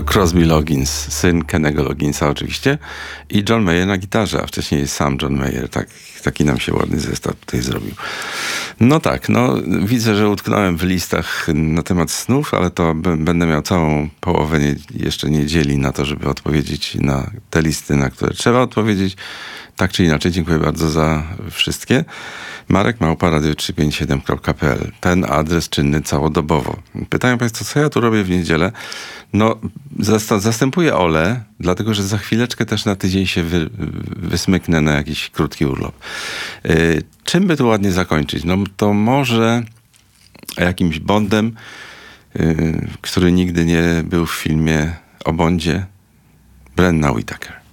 Crosby Loggins, syn Kennego Logginsa oczywiście, i John Mayer na gitarze, a wcześniej sam John Mayer. Taki nam się ładny zestaw tutaj zrobił. No tak, widzę, że utknąłem w listach na temat snów, ale to będę miał całą połowę jeszcze niedzieli na to, żeby odpowiedzieć na te listy, na które trzeba odpowiedzieć. Tak czy inaczej, dziękuję bardzo za wszystkie. Marek@radio357.pl. Ten adres czynny całodobowo. Pytają Państwo, co ja tu robię w niedzielę? Zastępuję Olę, dlatego że za chwileczkę też na tydzień się wysmyknę na jakiś krótki urlop. Czym by tu ładnie zakończyć? To może jakimś Bondem, który nigdy nie był w filmie o Bondzie, Brenna Whitaker.